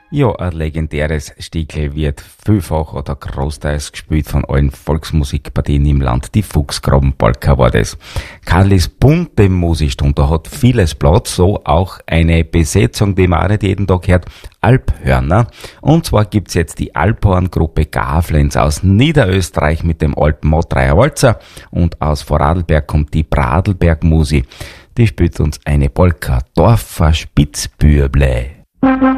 Ja, ein legendäres Stückel wird vielfach oder großteils gespielt von allen Volksmusikpartien im Land. Die Fuchsgraben-Polka war das. Karlis bunte Musikstunde hat vieles Platz, so auch eine Besetzung, die man auch nicht jeden Tag hört, Alphörner. Und zwar gibt's jetzt die Alphorn-Gruppe Gaflenz aus Niederösterreich mit dem alten Mottreier Walzer und aus Vorarlberg kommt die Bradelberg Musi. Die spielt uns eine Polka, Dorfer Spitzbürble.